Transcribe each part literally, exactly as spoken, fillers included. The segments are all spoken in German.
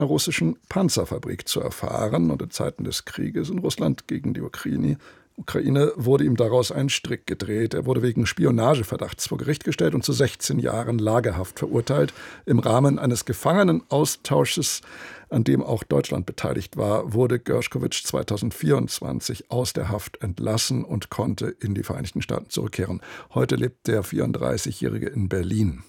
russischen Panzerfabrik zu erfahren. Und in Zeiten des Krieges in Russland gegen die Ukraine, Ukraine wurde ihm daraus ein Strick gedreht. Er wurde wegen Spionageverdachts vor Gericht gestellt und zu sechzehn Jahren Lagerhaft verurteilt. Im Rahmen eines Gefangenenaustausches, an dem auch Deutschland beteiligt war, wurde Gershkovich zweitausendvierundzwanzig aus der Haft entlassen und konnte in die Vereinigten Staaten zurückkehren. Heute lebt der vierunddreißigjährige in Berlin.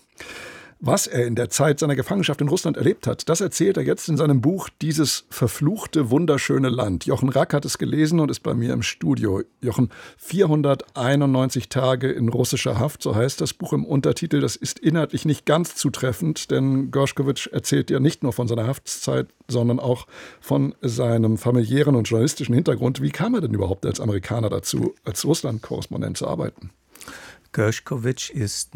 Was er in der Zeit seiner Gefangenschaft in Russland erlebt hat, das erzählt er jetzt in seinem Buch »Dieses verfluchte, wunderschöne Land«. Jochen Rack hat es gelesen und ist bei mir im Studio. Jochen, vierhunderteinundneunzig Tage in russischer Haft, so heißt das Buch im Untertitel. Das ist inhaltlich nicht ganz zutreffend, denn Gershkovich erzählt ja nicht nur von seiner Haftzeit, sondern auch von seinem familiären und journalistischen Hintergrund. Wie kam er denn überhaupt als Amerikaner dazu, als Russland-Korrespondent zu arbeiten? Gershkovich ist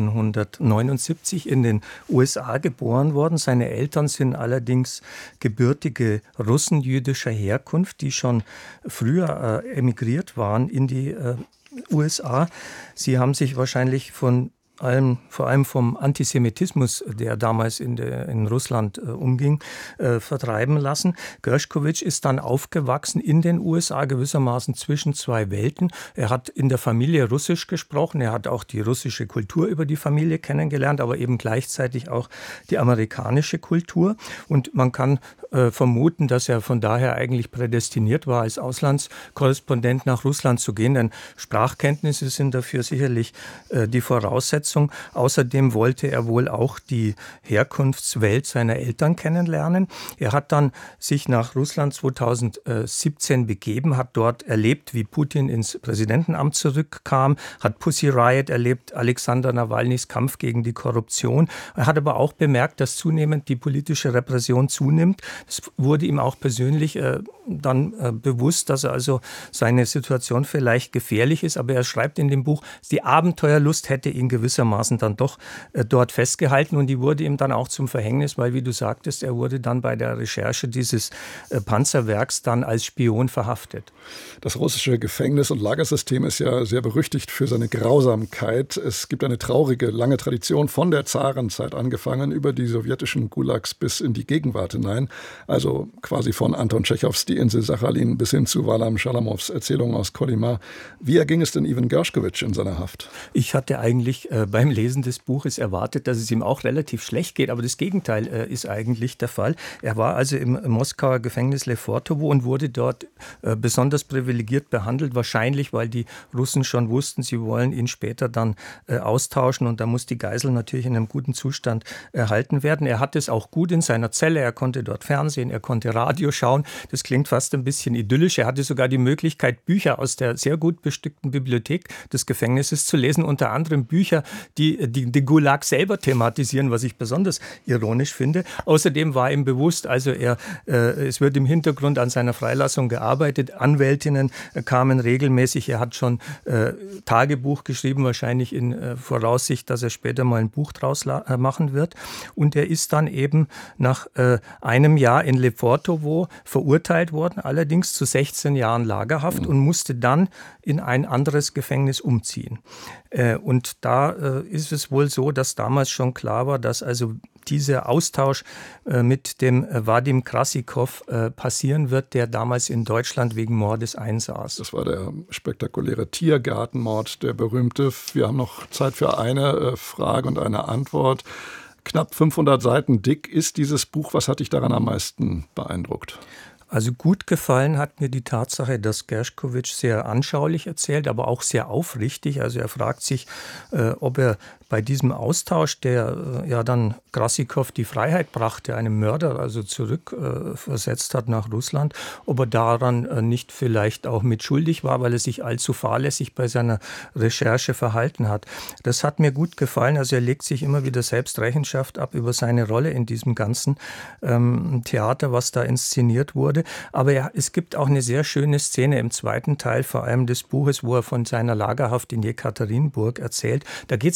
neunzehnhundertneunundsiebzig in den U S A geboren worden. Seine Eltern sind allerdings gebürtige Russen jüdischer Herkunft, die schon früher äh, emigriert waren in die äh, U S A. Sie haben sich wahrscheinlich von allem, vor allem vom Antisemitismus, der damals in, der, in Russland äh, umging, äh, vertreiben lassen. Gershkovich ist dann aufgewachsen in den U S A, gewissermaßen zwischen zwei Welten. Er hat in der Familie Russisch gesprochen, er hat auch die russische Kultur über die Familie kennengelernt, aber eben gleichzeitig auch die amerikanische Kultur. Und man kann äh, vermuten, dass er von daher eigentlich prädestiniert war, als Auslandskorrespondent nach Russland zu gehen, denn Sprachkenntnisse sind dafür sicherlich äh, die Voraussetzung. Außerdem wollte er wohl auch die Herkunftswelt seiner Eltern kennenlernen. Er hat dann sich nach Russland zweitausendsiebzehn begeben, hat dort erlebt, wie Putin ins Präsidentenamt zurückkam, hat Pussy Riot erlebt, Alexander Nawalnys Kampf gegen die Korruption. Er hat aber auch bemerkt, dass zunehmend die politische Repression zunimmt. Es wurde ihm auch persönlich äh, dann äh, bewusst, dass er also seine Situation vielleicht gefährlich ist. Aber er schreibt in dem Buch, die Abenteuerlust hätte ihn gewissermaßen dann doch äh, dort festgehalten. Und die wurde ihm dann auch zum Verhängnis, weil, wie du sagtest, er wurde dann bei der Recherche dieses äh, Panzerwerks dann als Spion verhaftet. Das russische Gefängnis- und Lagersystem ist ja sehr berüchtigt für seine Grausamkeit. Es gibt eine traurige, lange Tradition von der Zarenzeit angefangen, über die sowjetischen Gulags bis in die Gegenwart hinein. Also quasi von Anton Tschechows Die Insel Sachalin bis hin zu Walam Schalamows Erzählungen aus Kolyma. Wie erging es denn Iwan Gershkovich in seiner Haft? Ich hatte eigentlich äh, beim Lesen des Buches erwartet, dass es ihm auch relativ schlecht geht, aber das Gegenteil äh, ist eigentlich der Fall. Er war also im, im Moskauer Gefängnis Lefortowo und wurde dort äh, besonders privilegiert behandelt, wahrscheinlich, weil die Russen schon wussten, sie wollen ihn später dann äh, austauschen und da muss die Geisel natürlich in einem guten Zustand erhalten werden. Er hatte es auch gut in seiner Zelle, er konnte dort Fernsehen, er konnte Radio schauen. Das klingt fast ein bisschen idyllisch. Er hatte sogar die Möglichkeit, Bücher aus der sehr gut bestückten Bibliothek des Gefängnisses zu lesen, unter anderem Bücher, die die, die Gulag selber thematisieren, was ich besonders ironisch finde. Außerdem war ihm bewusst, also er, äh, es wird im Hintergrund an seiner Freilassung gearbeitet, Anwältinnen äh, kamen regelmäßig, er hat schon äh, Tagebuch geschrieben, wahrscheinlich in äh, Voraussicht, dass er später mal ein Buch draus la- äh, machen wird. Und er ist dann eben nach äh, einem Jahr in Lefortowo verurteilt worden, allerdings zu sechzehn Jahren Lagerhaft und musste dann in ein anderes Gefängnis umziehen. Äh, und da äh, ist es wohl so, dass damals schon klar war, dass also dieser Austausch äh, mit dem äh, Wadim Krasikov äh, passieren wird, der damals in Deutschland wegen Mordes einsaß. Das war der spektakuläre Tiergartenmord, der berühmte. Wir haben noch Zeit für eine äh, Frage und eine Antwort. Knapp fünfhundert Seiten dick ist dieses Buch. Was hat dich daran am meisten beeindruckt? Also gut gefallen hat mir die Tatsache, dass Gershkovich sehr anschaulich erzählt, aber auch sehr aufrichtig. Also er fragt sich, äh, ob er bei diesem Austausch, der äh, ja dann Krasikov die Freiheit brachte, einem Mörder also zurückversetzt äh, hat nach Russland, ob er daran äh, nicht vielleicht auch mitschuldig war, weil er sich allzu fahrlässig bei seiner Recherche verhalten hat. Das hat mir gut gefallen. Also er legt sich immer wieder selbst Rechenschaft ab über seine Rolle in diesem ganzen ähm, Theater, was da inszeniert wurde. Aber er, es gibt auch eine sehr schöne Szene im zweiten Teil, vor allem des Buches, wo er von seiner Lagerhaft in Jekaterinburg erzählt. Da geht es also an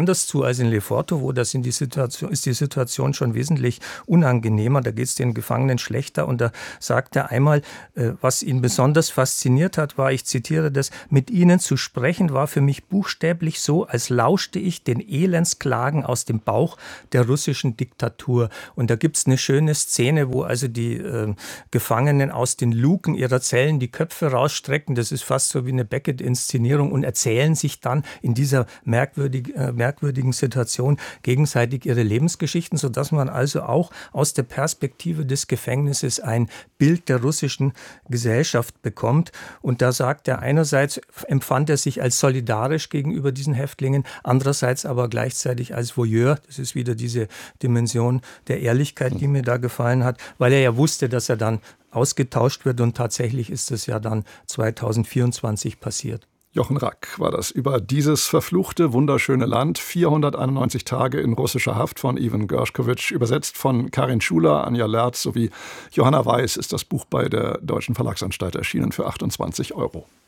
anders zu als in Leforto, wo das in die Situation, ist die Situation schon wesentlich unangenehmer. Da geht es den Gefangenen schlechter. Und da sagt er einmal, äh, was ihn besonders fasziniert hat, war, ich zitiere das, mit ihnen zu sprechen war für mich buchstäblich so, als lauschte ich den Elendsklagen aus dem Bauch der russischen Diktatur. Und da gibt es eine schöne Szene, wo also die äh, Gefangenen aus den Luken ihrer Zellen die Köpfe rausstrecken. Das ist fast so wie eine Beckett-Inszenierung und erzählen sich dann in dieser merkwürdig, äh, merkwürdigen Situation gegenseitig ihre Lebensgeschichten, sodass man also auch aus der Perspektive des Gefängnisses ein Bild der russischen Gesellschaft bekommt. Und da sagt er, einerseits empfand er sich als solidarisch gegenüber diesen Häftlingen, andererseits aber gleichzeitig als Voyeur. Das ist wieder diese Dimension der Ehrlichkeit, die mir da gefallen hat, weil er ja wusste, dass er dann ausgetauscht wird und tatsächlich ist es ja dann zweitausendvierundzwanzig passiert. Jochen Rack war das über dieses verfluchte, wunderschöne Land. vierhunderteinundneunzig Tage in russischer Haft von Iwan Gershkovich, übersetzt von Karin Schuler, Anja Lerz sowie Johanna Weiß ist das Buch bei der Deutschen Verlagsanstalt erschienen für achtundzwanzig Euro.